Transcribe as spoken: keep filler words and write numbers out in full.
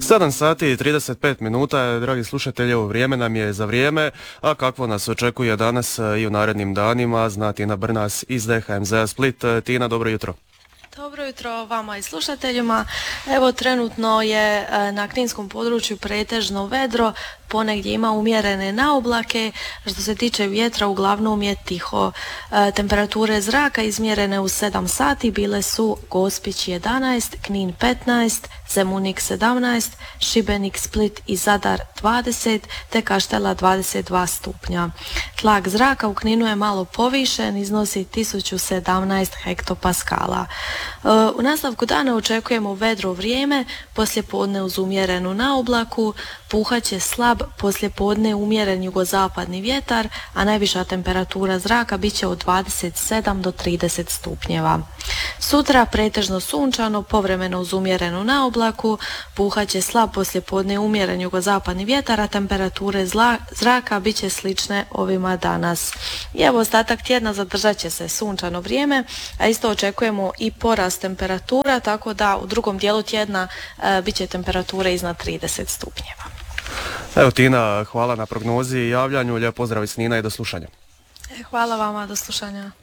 sedam sati i trideset pet minuta, dragi slušatelji, ovo vrijeme nam je za vrijeme, a kakvo nas očekuje danas i u narednim danima, zna Tina Brnas iz D H M Z-a Split. Tina, dobro jutro. Dobro jutro vama i slušateljima. Evo, trenutno je na kninskom području pretežno vedro, ponegdje ima umjerene naoblake. Što se tiče vjetra, uglavnom je tiho. E, temperature zraka izmjerene u sedam sati bile su Gospić jedanaest, Knin petnaest, Zemunik sedamnaest, Šibenik, Split i Zadar dvadeset, te Kaštela dvadeset dva stupnja. Tlak zraka u Kninu je malo povišen, iznosi tisuću sedamnaest hektopaskala. E, u nastavku dana očekujemo vedro vrijeme, poslijepodne uz umjerenu naoblaku, puhaće slab poslijepodne umjeren jugozapadni vjetar, a najviša temperatura zraka bit će od dvadeset sedam do trideset stupnjeva. Sutra pretežno sunčano, povremeno uz umjerenu naoblaku, puhaće slab poslijepodne umjeren jugozapadni vjetar, a temperature zla, zraka bit će slične ovima danas. I evo, ostatak tjedna zadržat će se sunčano vrijeme, a isto očekujemo i porast temperatura, tako da u drugom dijelu tjedna e, bit će temperature iznad trideset stupnjeva. Evo, Tina, hvala na prognozi i javljanju, lijep pozdrav iz Knina i do slušanja. Hvala vama, do slušanja.